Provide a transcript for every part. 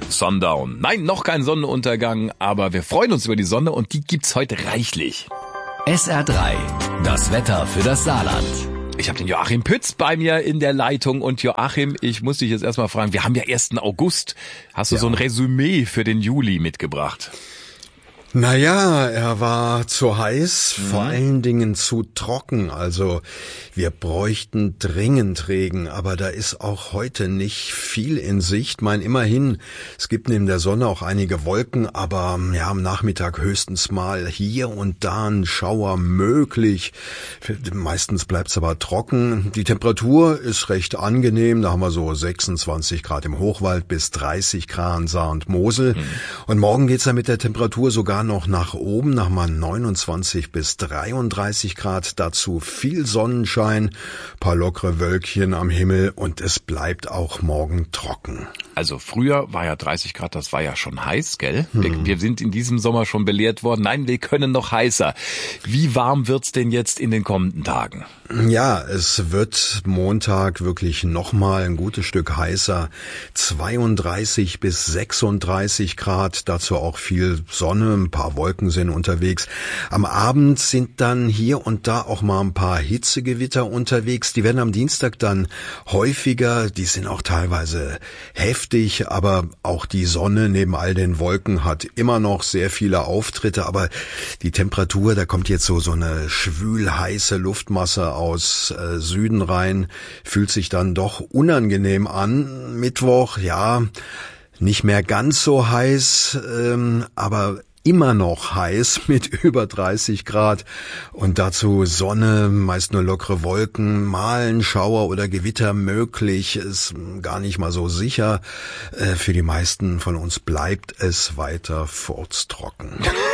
Sundown. Nein, noch kein Sonnenuntergang, aber wir freuen uns über die Sonne und die gibt's heute reichlich. SR3, das Wetter für das Saarland. Ich habe den Joachim Pütz bei mir in der Leitung und Joachim, ich muss dich jetzt erstmal fragen, wir haben ja 1. August. Hast du so ein Resümee für den Juli mitgebracht? Naja, er war zu heiß, vor allen Dingen zu trocken. Also wir bräuchten dringend Regen, aber da ist auch heute nicht viel in Sicht. Immerhin, es gibt neben der Sonne auch einige Wolken, aber ja, am Nachmittag höchstens mal hier und da ein Schauer möglich. Meistens bleibt's aber trocken. Die Temperatur ist recht angenehm. Da haben wir so 26 Grad im Hochwald bis 30 Grad in Saar und Mosel. Und morgen geht's dann mit der Temperatur sogar noch nach oben, nach mal 29 bis 33 Grad, dazu viel Sonnenschein, paar lockere Wölkchen am Himmel und es bleibt auch morgen trocken. Also früher war ja 30 Grad, das war ja schon heiß, gell? Wir sind in diesem Sommer schon belehrt worden, nein, wir können noch heißer. Wie warm wird's denn jetzt in den kommenden Tagen? Ja, es wird Montag wirklich nochmal ein gutes Stück heißer, 32 bis 36 Grad, dazu auch viel Sonne, ein paar Wolken sind unterwegs. Am Abend sind dann hier und da auch mal ein paar Hitzegewitter unterwegs, die werden am Dienstag dann häufiger, die sind auch teilweise heftig, aber auch die Sonne neben all den Wolken hat immer noch sehr viele Auftritte, aber die Temperatur, da kommt jetzt so eine schwül-heiße Luftmasse aus Süden rein, fühlt sich dann doch unangenehm an. Mittwoch, ja, nicht mehr ganz so heiß, aber immer noch heiß mit über 30 Grad und dazu Sonne, meist nur lockere Wolken, mal ein Schauer oder Gewitter möglich, ist gar nicht mal so sicher. Für die meisten von uns bleibt es weiter furztrocken.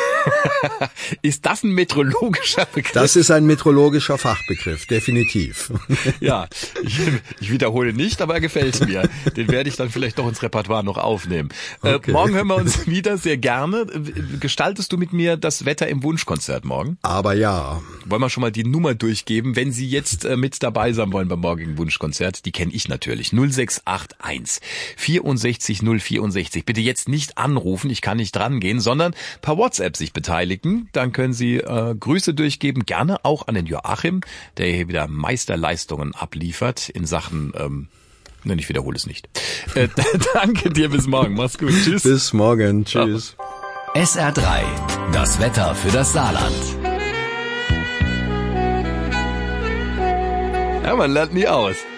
Ist das ein meteorologischer Begriff? Das ist ein meteorologischer Fachbegriff, definitiv. Ja, ich wiederhole nicht, aber er gefällt mir. Den werde ich dann vielleicht doch ins Repertoire noch aufnehmen. Okay. Morgen hören wir uns wieder, sehr gerne. Gestaltest du mit mir das Wetter im Wunschkonzert morgen? Aber ja. Wollen wir schon mal die Nummer durchgeben, wenn Sie jetzt mit dabei sein wollen beim morgigen Wunschkonzert? Die kenne ich natürlich. 0681 64 064. Bitte jetzt nicht anrufen, ich kann nicht drangehen, sondern per WhatsApp sich beteiligen. Dann können Sie Grüße durchgeben, gerne auch an den Joachim, der hier wieder Meisterleistungen abliefert in Sachen, ich wiederhole es nicht. Danke dir, bis morgen, mach's gut, tschüss. Bis morgen, tschüss. SR3, das Wetter für das Saarland. Ja, man lernt nie aus.